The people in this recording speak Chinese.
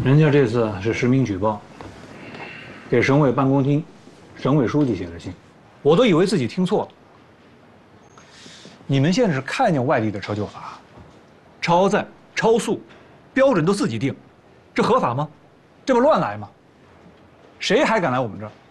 人家这次是实名举报，给省委办公厅、省委书记写的信，我都以为自己听错了。你们现在是看见外地的车就罚，超载、超速，标准都自己定，这合法吗？这不乱来吗？谁还敢来我们这儿？